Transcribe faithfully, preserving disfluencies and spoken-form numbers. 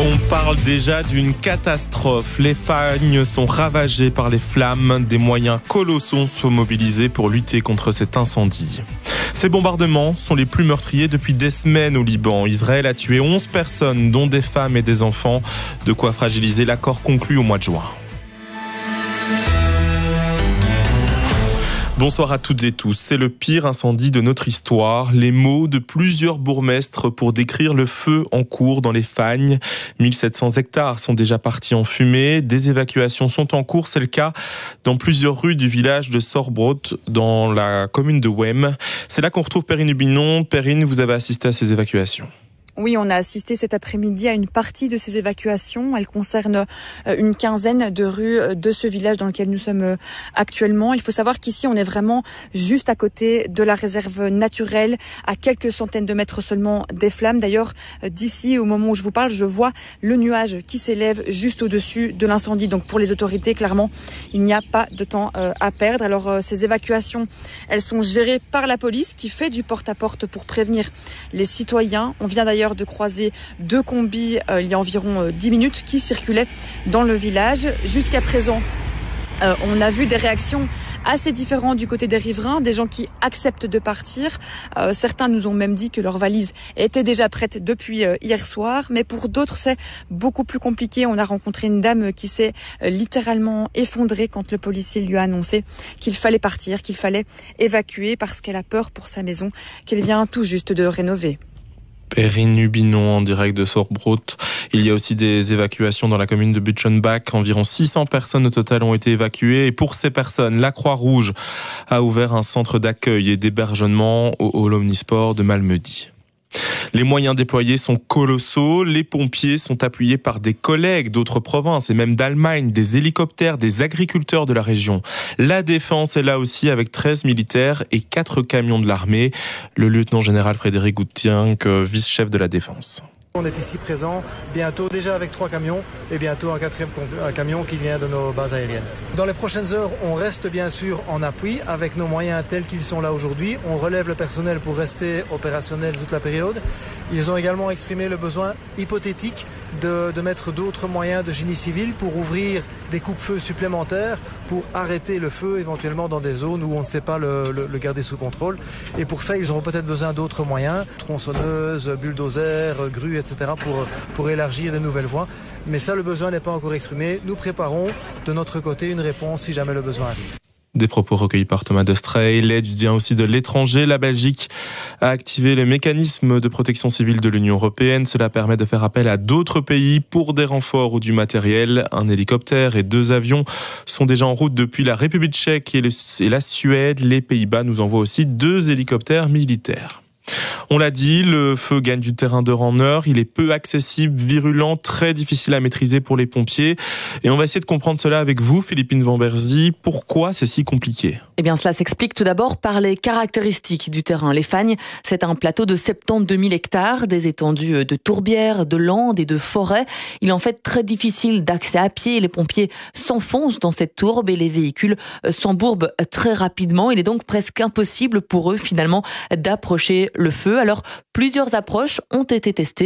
On parle déjà d'une catastrophe. Les Fagnes sont ravagées par les flammes. Des moyens colossaux sont mobilisés pour lutter contre cet incendie. Ces bombardements sont les plus meurtriers depuis des semaines au Liban. Israël a tué onze personnes, dont des femmes et des enfants. De quoi fragiliser l'accord conclu au mois de juin. Bonsoir à toutes et tous. C'est le pire incendie de notre histoire. Les mots de plusieurs bourgmestres pour décrire le feu en cours dans les Fagnes. mille sept cents hectares sont déjà partis en fumée. Des évacuations sont en cours. C'est le cas dans plusieurs rues du village de Sorbrot, dans la commune de Wem. C'est là qu'on retrouve Perrine Hubinon. Perrine, vous avez assisté à ces évacuations. Oui, on a assisté cet après-midi à une partie de ces évacuations. Elle concerne une quinzaine de rues de ce village dans lequel nous sommes actuellement. Il faut savoir qu'ici, on est vraiment juste à côté de la réserve naturelle, à quelques centaines de mètres seulement des flammes. D'ailleurs, d'ici, au moment où je vous parle, je vois le nuage qui s'élève juste au-dessus de l'incendie. Donc pour les autorités, clairement, il n'y a pas de temps à perdre. Alors ces évacuations, elles sont gérées par la police qui fait du porte-à-porte pour prévenir les citoyens. On vient d'ailleurs de croiser deux combis euh, il y a environ euh, dix minutes qui circulaient dans le village. Jusqu'à présent, euh, on a vu des réactions assez différentes du côté des riverains, des gens qui acceptent de partir. Euh, certains nous ont même dit que leurs valises étaient déjà prêtes depuis euh, hier soir, mais pour d'autres c'est beaucoup plus compliqué. On a rencontré une dame qui s'est euh, littéralement effondrée quand le policier lui a annoncé qu'il fallait partir, qu'il fallait évacuer parce qu'elle a peur pour sa maison qu'elle vient tout juste de rénover. Perrine Hubinon en direct de Sorbrot. Il y a aussi des évacuations dans la commune de Butchenbach. Environ six cents personnes au total ont été évacuées. Et pour ces personnes, la Croix-Rouge a ouvert un centre d'accueil et d'hébergement au Hall Omnisport de Malmedy. Les moyens déployés sont colossaux. Les pompiers sont appuyés par des collègues d'autres provinces et même d'Allemagne, des hélicoptères, des agriculteurs de la région. La défense est là aussi avec treize militaires et quatre camions de l'armée. Le lieutenant-général Frédéric Goutienc, vice-chef de la défense. On est ici présent bientôt déjà avec trois camions et bientôt un quatrième camion qui vient de nos bases aériennes. Dans les prochaines heures, on reste bien sûr en appui avec nos moyens tels qu'ils sont là aujourd'hui. On relève le personnel pour rester opérationnel toute la période. Ils ont également exprimé le besoin hypothétique de, de mettre d'autres moyens de génie civil pour ouvrir des coupe-feux supplémentaires pour arrêter le feu éventuellement dans des zones où on ne sait pas le, le, le garder sous contrôle. Et pour ça, ils auront peut-être besoin d'autres moyens, tronçonneuses, bulldozers, grues, et cetera pour, pour élargir des nouvelles voies. Mais ça, le besoin n'est pas encore exprimé. Nous préparons de notre côté une réponse si jamais le besoin arrive. Des propos recueillis par Thomas Destrey. L'aide vient aussi de l'étranger. La Belgique a activé le mécanisme de protection civile de l'Union européenne. Cela permet de faire appel à d'autres pays pour des renforts ou du matériel. Un hélicoptère et deux avions sont déjà en route depuis la République tchèque et, le, et la Suède. Les Pays-Bas nous envoient aussi deux hélicoptères militaires. On l'a dit, le feu gagne du terrain d'heure en heure. Il est peu accessible, virulent, très difficile à maîtriser pour les pompiers. Et on va essayer de comprendre cela avec vous, Philippine Vamberzy. Pourquoi c'est si compliqué ? Eh bien, cela s'explique tout d'abord par les caractéristiques du terrain. Les Fagnes, c'est un plateau de soixante-douze mille hectares, des étendues de tourbières, de landes et de forêts. Il est en fait très difficile d'accès à pied. Les pompiers s'enfoncent dans cette tourbe et les véhicules s'embourbent très rapidement. Il est donc presque impossible pour eux, finalement, d'approcher le feu. Alors, plusieurs approches ont été testées.